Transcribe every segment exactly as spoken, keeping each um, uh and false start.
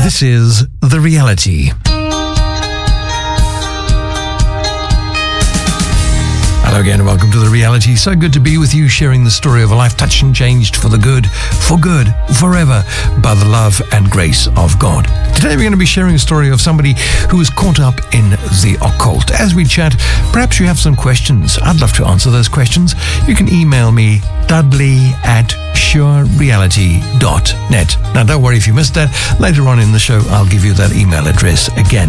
This is The Reality. Hello again and welcome to The Reality. So good to be with you, sharing the story of a life touched and changed for the good, for good, forever, by the love and grace of God. Today we're going to be sharing a story of somebody who is caught up in the occult. As we chat, perhaps you have some questions. I'd love to answer those questions. You can email me, Dudley at sure reality dot net. Now don't worry if you missed that. Later on in the show, I'll give you that email address again.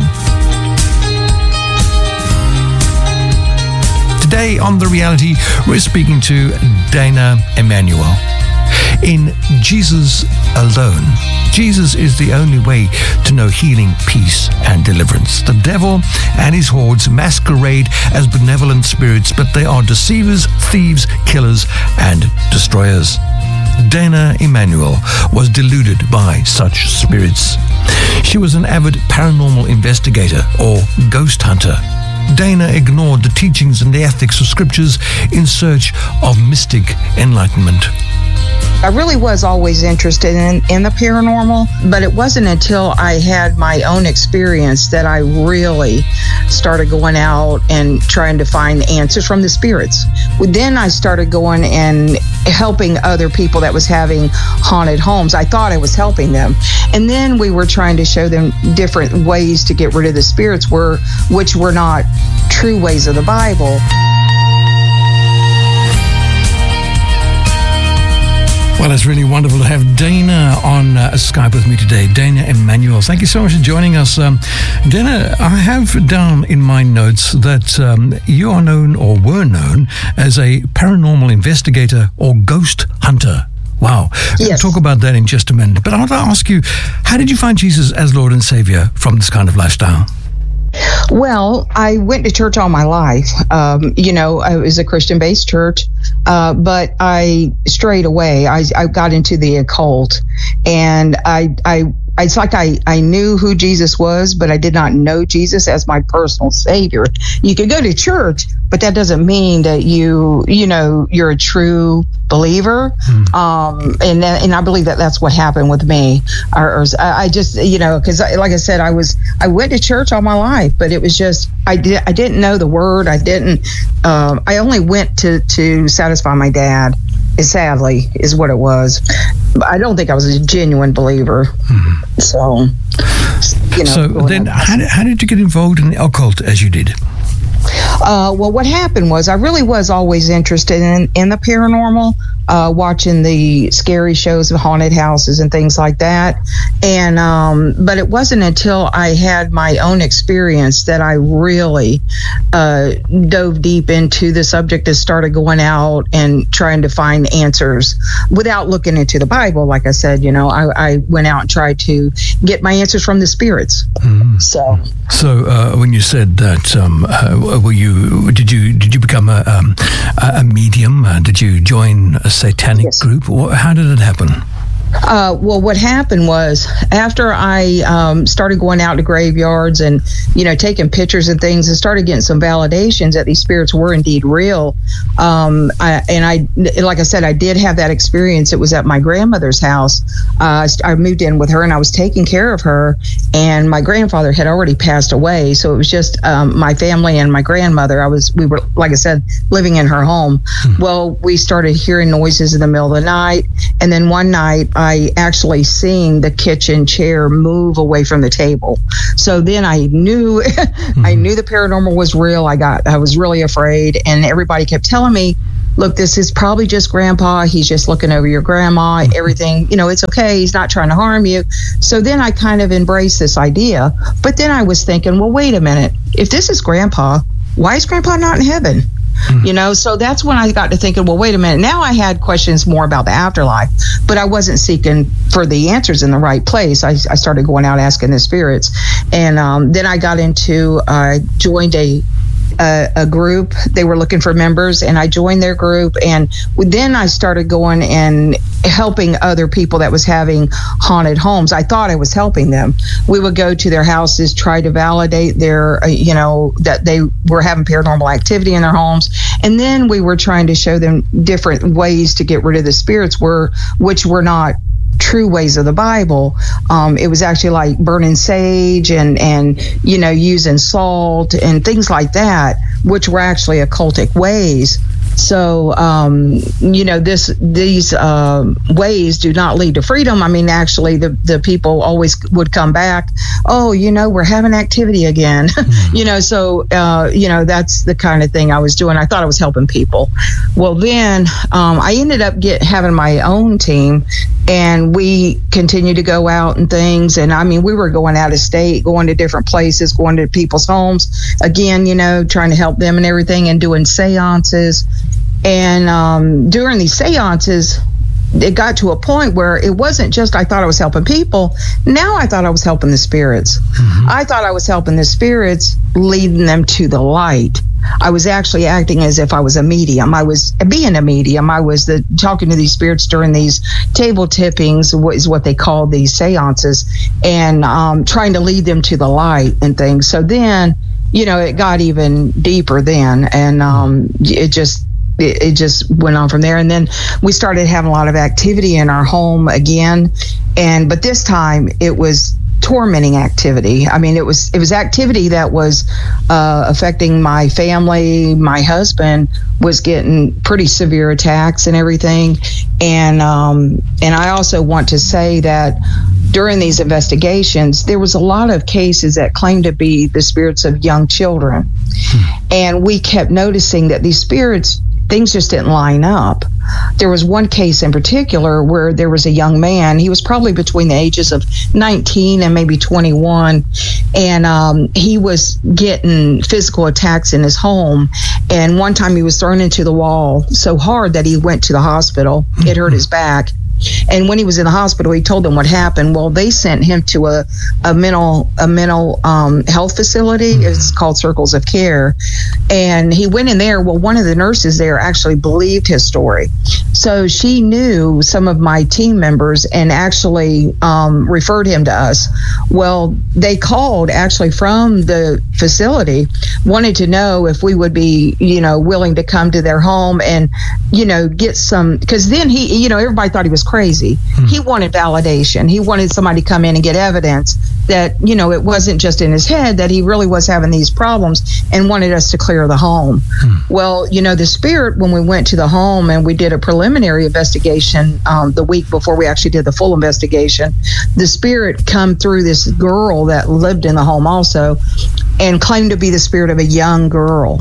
Today on The Reality, we're speaking to Dana Emanuel. In Jesus alone, Jesus is the only way to know healing, peace, and deliverance. The devil and his hordes masquerade as benevolent spirits, but they are deceivers, thieves, killers, and destroyers. Dana Emanuel was deluded by such spirits. She was an avid paranormal investigator or ghost hunter. Dana ignored the teachings and the ethics of scriptures in search of mystic enlightenment. I really was always interested in, in the paranormal, but it wasn't until I had my own experience that I really started going out and trying to find answers from the spirits. Then I started going and helping other people that was having haunted homes. I thought I was helping them. And then we were trying to show them different ways to get rid of the spirits, were, which were not true ways of the Bible. Well, it's really wonderful to have Dana on uh, Skype with me today. Dana Emanuel, thank you so much for joining us. Um, Dana, I have down in my notes that um, you are known or were known as a paranormal investigator or ghost hunter. Wow. Yes. We'll talk about that in just a minute. But I want to ask you, how did you find Jesus as Lord and Savior from this kind of lifestyle? Well, I went to church all my life. Um, you know, it was a Christian-based church, uh, but I strayed away. I, I got into the occult, and I, I, it's like I, I knew who Jesus was, but I did not know Jesus as my personal Savior. You could go to church, but that doesn't mean that you, you know, you're a true believer. Hmm. Um, and and I believe that that's what happened with me. Or, or I just, you know, because like I said, I was I went to church all my life, but it was just I did I didn't know the word. I didn't. Um, I only went to to satisfy my dad. Sadly, is what it was. I don't think I was a genuine believer. Hmm. So, you know. So then, how did, how did you get involved in the occult as you did? Uh, well, what happened was I really was always interested in, in the paranormal, uh, watching the scary shows of haunted houses and things like that. And um, but it wasn't until I had my own experience that I really uh, dove deep into the subject and started going out and trying to find answers without looking into the Bible. Like I said, you know, I, I went out and tried to get my answers from the spirits. Mm-hmm. So, so uh, when you said that, um, uh, were you did you did you become a um, a medium? Uh, did you join a satanic yes. group? How did it happen? Uh, well, what happened was after I um, started going out to graveyards and, you know, taking pictures and things and started getting some validations that these spirits were indeed real. Um, I, and I, like I said, I did have that experience. It was at my grandmother's house. Uh, I moved in with her and I was taking care of her, and my grandfather had already passed away. So it was just um, my family and my grandmother. I was, we were, like I said, living in her home. Hmm. Well, we started hearing noises in the middle of the night. And then one night, I actually seen the kitchen chair move away from the table. So then I knew, mm-hmm. I knew the paranormal was real. I got, I was really afraid, and everybody kept telling me, look, this is probably just Grandpa. He's just looking over your grandma. Mm-hmm. Everything, you know, it's okay. He's not trying to harm you. So then I kind of embraced this idea. But then I was thinking, well, wait a minute. If this is Grandpa, why is Grandpa not in heaven? You know, so that's when I got to thinking, well, wait a minute. Now I had questions more about the afterlife, but I wasn't seeking for the answers in the right place. I, I started going out asking the spirits. And um, then I got into, I uh, joined a a, a group. They were looking for members, and I joined their group. And then I started going and helping other people that was having haunted homes. I thought I was helping them. We would go to their houses, try to validate their, uh, you know, that they were having paranormal activity in their homes. And then we were trying to show them different ways to get rid of the spirits, were which were not true ways of the Bible. Um, it was actually like burning sage and, and, you know, using salt and things like that, which were actually occultic ways. So, um, you know, this these uh, ways do not lead to freedom. I mean, actually, the, the people always would come back. Oh, you know, we're having activity again. Mm-hmm. you know, so, uh, you know, that's the kind of thing I was doing. I thought I was helping people. Well, then um, I ended up get having my own team, and we continued to go out and things. And I mean, we were going out of state, going to different places, going to people's homes, again, you know, trying to help them and everything, and doing seances. And um, during these seances, it got to a point where it wasn't just I thought I was helping people. Now I thought I was helping the spirits. Mm-hmm. I thought I was helping the spirits, leading them to the light. I was actually acting as if I was a medium. I was being a medium. I was the talking to these spirits during these table tippings, what is what they call these seances, and um, trying to lead them to the light and things. So then, you know, it got even deeper then, and um, it just It, it just went on from there. And then we started having a lot of activity in our home again. And, but this time it was tormenting activity. I mean, it was, it was activity that was uh, affecting my family. My husband was getting pretty severe attacks and everything. And, um, and I also want to say that during these investigations, there was a lot of cases that claimed to be the spirits of young children. Hmm. And we kept noticing that these spirits, things just didn't line up. There was one case in particular where there was a young man. He was probably between the ages of nineteen and maybe twenty-one. And um, he was getting physical attacks in his home. And one time he was thrown into the wall so hard that he went to the hospital. It hurt his back. And when he was in the hospital, he told them what happened. Well, they sent him to a, a mental a mental um, health facility. It's called Circles of Care. And he went in there. Well, one of the nurses there actually believed his story. So she knew some of my team members and actually um, referred him to us. Well, they called actually from the facility, wanted to know if we would be, you know, willing to come to their home and, you know, get some, because then he, you know, everybody thought he was crazy. Hmm. He wanted validation. He wanted somebody to come in and get evidence that, you know, it wasn't just in his head, that he really was having these problems, and wanted us to clear the home. Hmm. Well, you know, the spirit, when we went to the home and we did a preliminary investigation um, the week before we actually did the full investigation, the spirit come through this girl that lived in the home also and claimed to be the spirit of a young girl.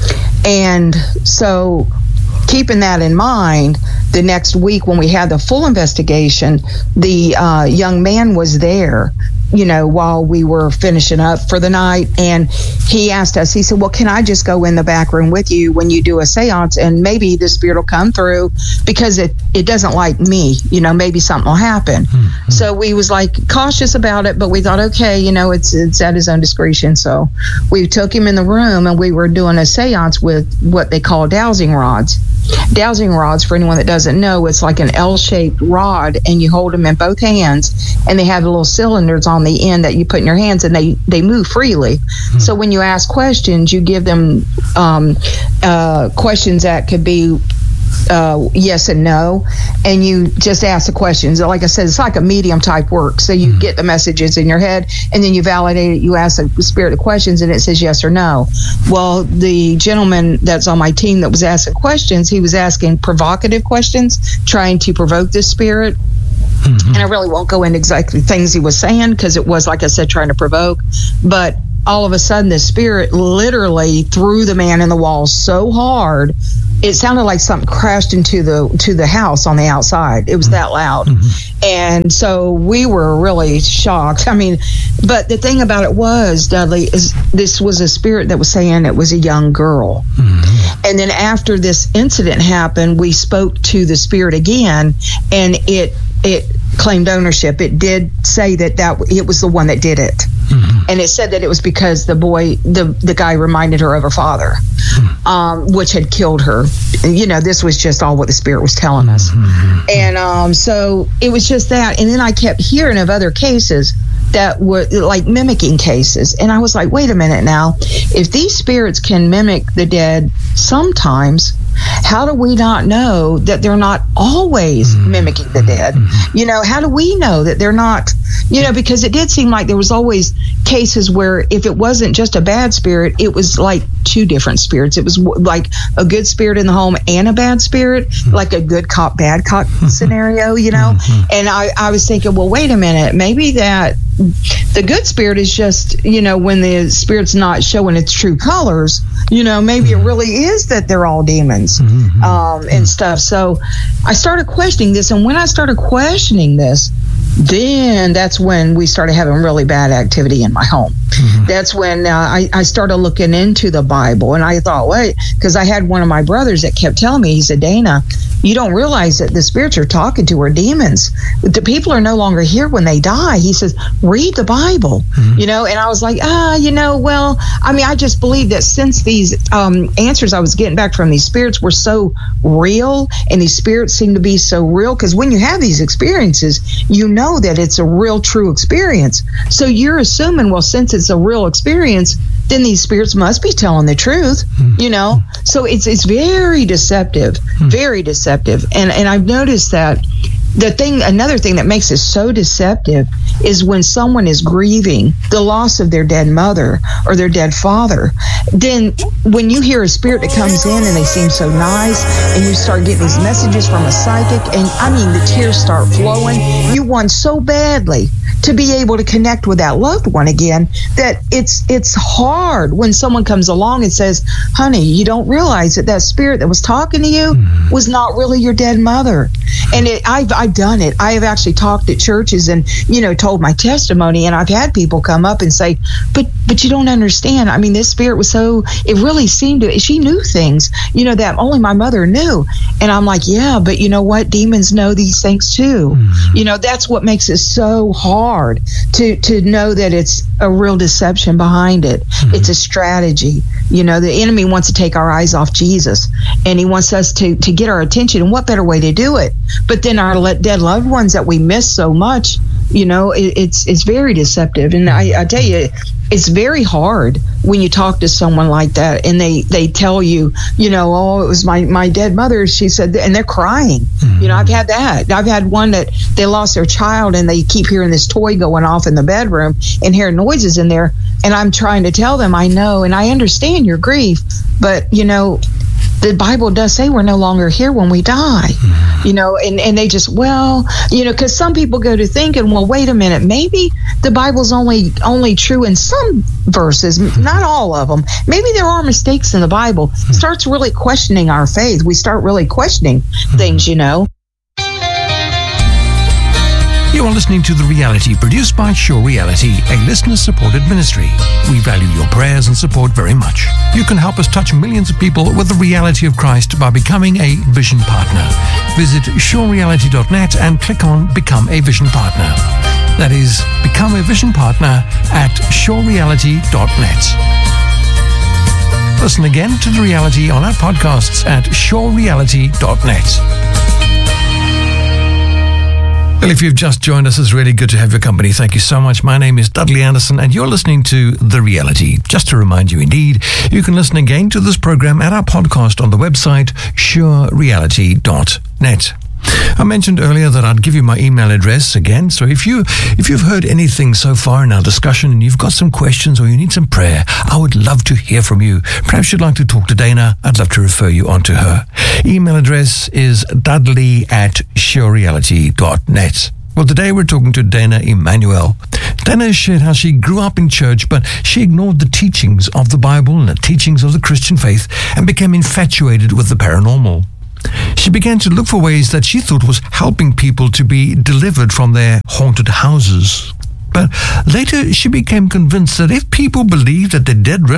And so, keeping that in mind, the next week when we had the full investigation, the uh, young man was there, you know, while we were finishing up for the night. And he asked us, he said, well, can I just go in the back room with you when you do a seance, and maybe the spirit will come through, because it, it doesn't like me, you know, maybe something will happen. Mm-hmm. So we was like cautious about it, but we thought, okay, you know, it's, it's at his own discretion. So we took him in the room and we were doing a seance with what they call dowsing rods. Dowsing rods, for anyone that doesn't know, it's like an L-shaped rod, and you hold them in both hands, and they have little cylinders on the end that you put in your hands, and they, they move freely. Mm-hmm. So when you ask questions, you give them um, uh, questions that could be uh, yes and no, and you just ask the questions. Like I said, it's like a medium type work. So you mm-hmm. get the messages in your head, and then you validate it. You ask the spirit the questions, and it says yes or no. Well, the gentleman that's on my team that was asking questions, he was asking provocative questions, trying to provoke this spirit. Mm-hmm. And I really won't go into exactly things he was saying, because it was, like I said, trying to provoke. But all of a sudden, the spirit literally threw the man in the wall so hard, it sounded like something crashed into the to the house on the outside. It was that loud. Mm-hmm. And so we were really shocked. I mean, but the thing about it was, Dudley, is this was a spirit that was saying it was a young girl. Mm-hmm. And then after this incident happened, we spoke to the spirit again, and it it claimed ownership. It did say that, that it was the one that did it. Mm-hmm. And it said that it was because the boy, the, the guy reminded her of her father, mm-hmm. um, which had killed her. You know, this was just all what the spirit was telling us. Mm-hmm. And um, so it was just that. And then I kept hearing of other cases that were like mimicking cases. And I was like, wait a minute now, if these spirits can mimic the dead sometimes, how do we not know that they're not always mimicking the dead? You know, how do we know that they're not, you know, because it did seem like there was always cases where if it wasn't just a bad spirit, it was like two different spirits. It was like a good spirit in the home and a bad spirit, like a good cop, bad cop scenario, you know? And I, I was thinking, well, wait a minute, maybe that the good spirit is just, you know, when the spirit's not showing its true colors, you know, maybe it really is that they're all demons um, and stuff. So I started questioning this. And when I started questioning this, then that's when we started having really bad activity in my home. Mm-hmm. That's when uh, I, I started looking into the Bible. And I thought, wait, because I had one of my brothers that kept telling me, he said, Dana, you don't realize that the spirits you're talking to are demons. The people are no longer here when they die. He says, read the Bible, mm-hmm. you know? And I was like, ah, you know, well, I mean, I just believe that since these um, answers I was getting back from these spirits were so real, and these spirits seem to be so real, because when you have these experiences, you know that it's a real, true experience. So you're assuming, well, since it's a real experience, then these spirits must be telling the truth, mm-hmm. you know? So it's it's very deceptive, mm-hmm. very deceptive. And and I've noticed that the thing, another thing that makes it so deceptive is when someone is grieving the loss of their dead mother or their dead father, then when you hear a spirit that comes in and they seem so nice, and you start getting these messages from a psychic, and I mean, the tears start flowing, you want so badly to be able to connect with that loved one again, that it's it's hard when someone comes along and says, honey, you don't realize that that spirit that was talking to you was not really your dead mother. And it, I've I've done it. I have actually talked at churches and, you know, told my testimony, and I've had people come up and say, but but you don't understand. I mean, this spirit was so, it really seemed to, she knew things, you know, that only my mother knew. And I'm like, yeah, but you know what? Demons know these things too. Mm-hmm. You know, that's what makes it so hard to, to know that it's a real deception behind it. Mm-hmm. It's a strategy. You know, the enemy wants to take our eyes off Jesus, and he wants us to, to get our attention. And what better way to do it? But then our dead loved ones that we miss so much, you know, it, it's it's very deceptive. And I, I tell you, it's very hard when you talk to someone like that and they, they tell you, you know, oh, it was my, my dead mother, she said, and they're crying. Mm-hmm. You know, I've had that. I've had one that they lost their child and they keep hearing this toy going off in the bedroom and hearing noises in there. And I'm trying to tell them, I know, and I understand your grief, but, you know, the Bible does say we're no longer here when we die, mm-hmm. you know, and, and they just, well, you know, because some people go to thinking, well, wait a minute, maybe the Bible's only only true in some verses, mm-hmm. not all of them. Maybe there are mistakes in the Bible. Mm-hmm. Starts really questioning our faith. We start really questioning mm-hmm. things, you know. You are listening to The Reality, produced by Sure Reality, a listener-supported ministry. We value your prayers and support very much. You can help us touch millions of people with the reality of Christ by becoming a Vision Partner. Visit sure reality dot net and click on Become a Vision Partner. That is, become a Vision Partner at sure reality dot net. Listen again to The Reality on our podcasts at sure reality dot net. Well, if you've just joined us, it's really good to have your company. Thank you so much. My name is Dudley Anderson, and you're listening to The Reality. Just to remind you, indeed, you can listen again to this program at our podcast on the website sure reality dot net. I mentioned earlier that I'd give you my email address again, so if, you, if you've heard anything so far in our discussion and you've got some questions or you need some prayer, I would love to hear from you. Perhaps you'd like to talk to Dana. I'd love to refer you on to her. Email address is dudley at sure reality dot net. Well, today we're talking to Dana Emanuel. Dana has shared how she grew up in church, but she ignored the teachings of the Bible and the teachings of the Christian faith and became infatuated with the paranormal. She began to look for ways that she thought was helping people to be delivered from their haunted houses. But later she became convinced that if people believed that their dead